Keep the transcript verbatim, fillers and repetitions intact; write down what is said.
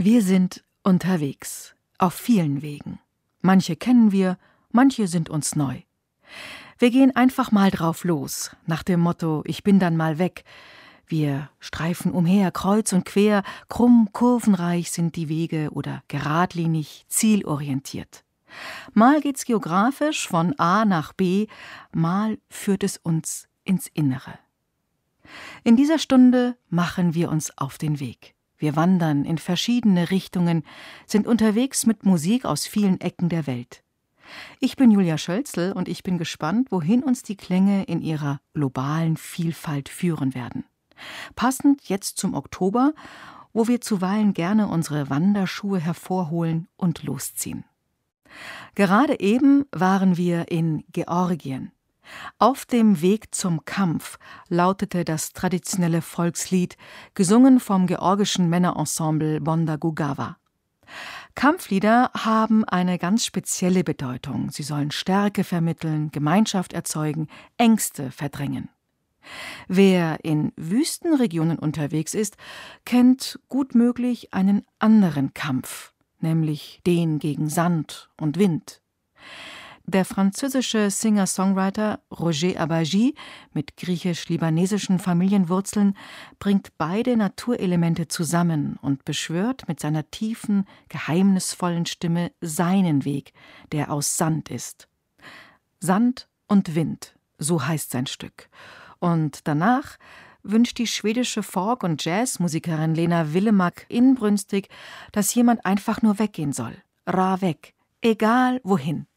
Wir sind unterwegs, auf vielen Wegen. Manche kennen wir, manche sind uns neu. Wir gehen einfach mal drauf los, nach dem Motto, ich bin dann mal weg. Wir streifen umher, kreuz und quer, krumm, kurvenreich sind die Wege oder geradlinig, zielorientiert. Mal geht's geografisch von A nach B, mal führt es uns ins Innere. In dieser Stunde machen wir uns auf den Weg. Wir wandern in verschiedene Richtungen, sind unterwegs mit Musik aus vielen Ecken der Welt. Ich bin Julia Schölzl und ich bin gespannt, wohin uns die Klänge in ihrer globalen Vielfalt führen werden. Passend jetzt zum Oktober, wo wir zuweilen gerne unsere Wanderschuhe hervorholen und losziehen. Gerade eben waren wir in Georgien. Auf dem Weg zum Kampf lautete das traditionelle Volkslied, gesungen vom georgischen Männerensemble Bonda Gugava. Kampflieder haben eine ganz spezielle Bedeutung. Sie sollen Stärke vermitteln, Gemeinschaft erzeugen, Ängste verdrängen. Wer in Wüstenregionen unterwegs ist, kennt gut möglich einen anderen Kampf, nämlich den gegen Sand und Wind. Der französische Singer-Songwriter Roger Abagy mit griechisch-libanesischen Familienwurzeln bringt beide Naturelemente zusammen und beschwört mit seiner tiefen, geheimnisvollen Stimme seinen Weg, der aus Sand ist. Sand und Wind, so heißt sein Stück. Und danach wünscht die schwedische Folk- und Jazzmusikerin Lena Willemark inbrünstig, dass jemand einfach nur weggehen soll. Ra weg, egal wohin.